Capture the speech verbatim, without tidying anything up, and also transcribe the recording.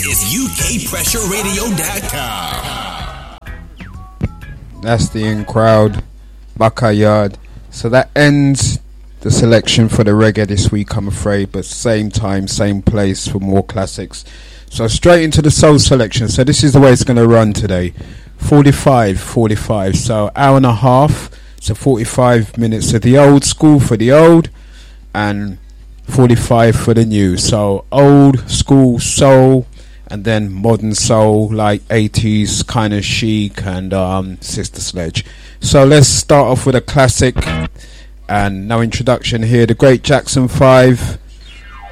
is U K Pressure Radio dot com. That's the in crowd, Buckeye Yard. So that ends the selection for the reggae this week, I'm afraid, but same time, same place for more classics. So straight into the soul selection. So this is the way it's going to run today. forty-five, forty-five. So hour and a half. So forty-five minutes of the old school for the old, and forty-five for the new. So old school soul, and then modern soul, like eighties kind of chic and um, Sister Sledge. So let's start off with a classic, and no introduction here. The Great Jackson five,